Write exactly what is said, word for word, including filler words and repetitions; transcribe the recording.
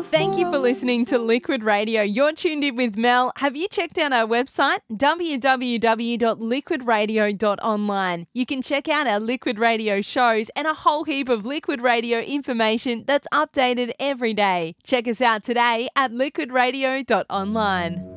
before. Thank you for listening to Liquid Radio. You're tuned in with Mel. Have you checked out our website? w w w dot liquid radio dot online. You can check out our Liquid Radio shows and a whole heap of Liquid Radio information that's updated every day. Check us out today at liquid radio dot online.